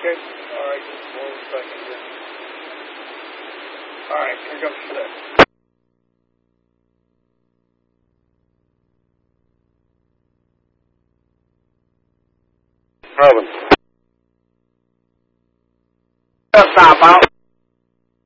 Okay. All right, just 1 second here. All right, here comes 6. Robin. Stop out.